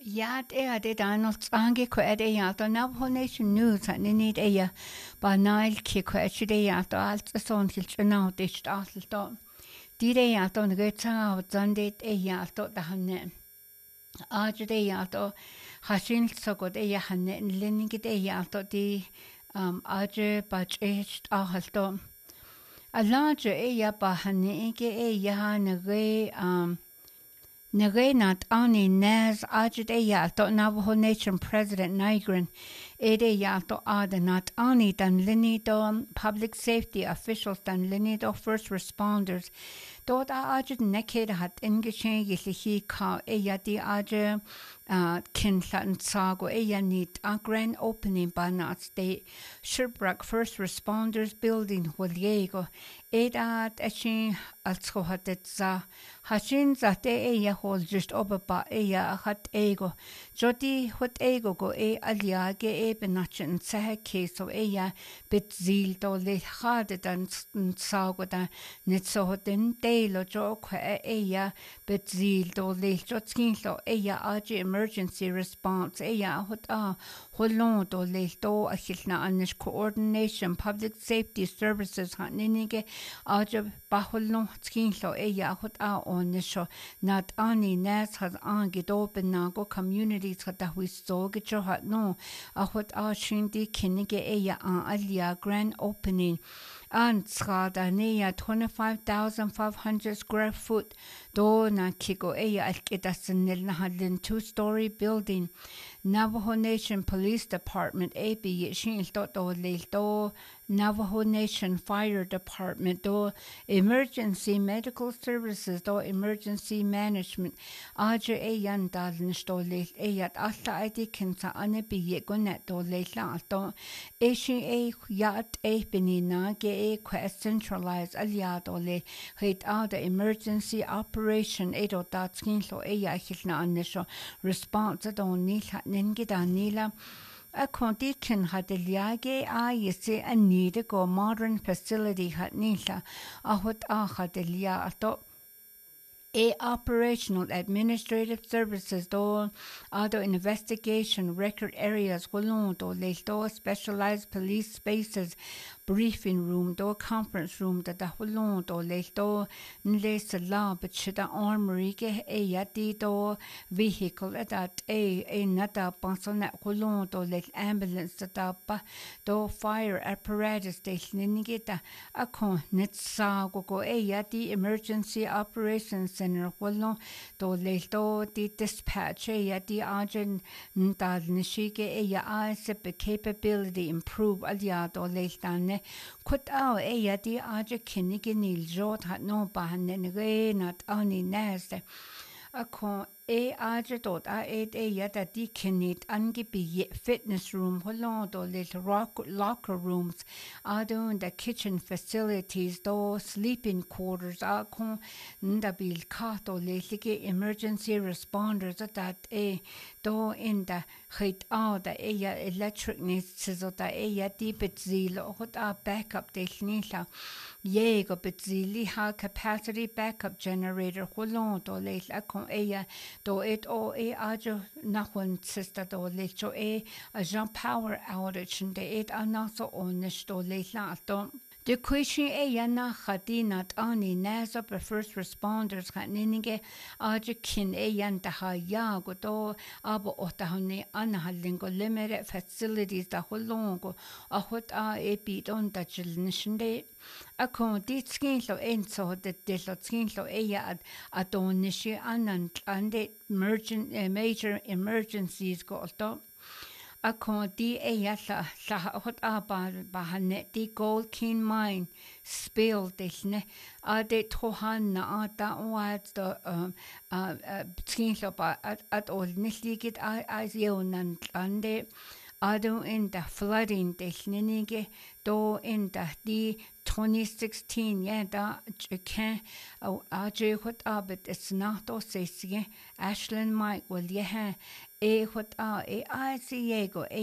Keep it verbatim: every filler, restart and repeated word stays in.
Ja, det er det, der er noget strange kvæ er det ja, der Navajo Nation News han er nid er bare nail kvæ er det ja, der alt er sådan helt snart det starter der. De der ja, der noget tager og sådan det er ja, der der han er det ja, der har sin så godt er ja, han er længe det ja, der det um er budget og halt der. Allerede er ja, bare han ikke er ja, han er um Narenat ani nas ajit eyalto Navajo Nation President Nygren ede eyalto adanat ani dan linido public safety officials dan linido first responders dort ajit neked hat ingechen yilihi ka eyadi aje kinlan sago eyanit a grand opening banat state Sherbrooke first responders building Huliego edat eshin alsko hatet za hashin zate eya hol just oba eya hat ego jodi hot ego go e aliage e benachin sahe keso eya bit zil do le khade dan sago da net so hoten delo jo kwe eya bit zil do le jotskin lo eya aje emergency response eya hot a holon do le do a hilna anish coordination public safety services hat ninige aje baholno tskin lo eya hot a onisho not ani nas has angid open nago communities hat da we so get your hat no a hot a shindi kinige eya an alia grand opening and schada neya twenty-five thousand five hundred square foot do na kiko eya alkedasenel na hadin two story building Navajo Nation Police Department A B shin to do le do Navajo Nation Fire Department do emergency medical services do emergency management aje eyan daln sto le eyat alla id kinsa ane bi gonet do le la do e shin e yat e benina ge e centralized aliado le het out the emergency operation edo datskin lo eya hilna anisho response do nil ninge danila a condition had the liage a yese a need go modern facility had nila a hot a had the lia ato a operational administrative services do other investigation record areas golon do le do specialized police spaces briefing room do conference room da da holon do le do nle sala but shida armory ge e yati do vehicle that a a nata pansona holon do le ambulance da pa do fire apparatus de ningeta a kon net sa go go e yati emergency operations center holon do le do di dispatch e yati agent nta nishige e ya asep capability improve alia do le dan Kut au eya di aja kinige nil jot hat no bahanen re nat ani neste. Akon e aja dot a et eya da di kinit angebi fitness room holon do little rock locker rooms adun the kitchen facilities do sleeping quarters akon nda bil kato lelige emergency responders that e do in the height out the eya electric needs so da eya di betzilo hot a backup de nila yego betzili ha capacity backup generator holon do le akon eya do it o e ajo nachon sister do lecho e a Jean power outage and it anaso onish do le lato the question e yana khadinat ani nasa per first responders khaninige ajo kin e yanda ha ya go do abo otahni anhalingo lemere facilities da holongo a hot a e bit on da chilnishinde akon dit skin lo enso de de lo skin lo e ya adonishi anan ande emergent uh, major emergencies go to akon di e ya la la hot a ba ba hanet di gold king mine spill dishne a de tohanna ata wat do um uh skin lo ba at all nisligit a as yonan ande ado in the flooding dishninige do in the di twenty sixteen yeah da can aje hot abet it's not o sesige Ashland Mike will yeah e hot a e I see ego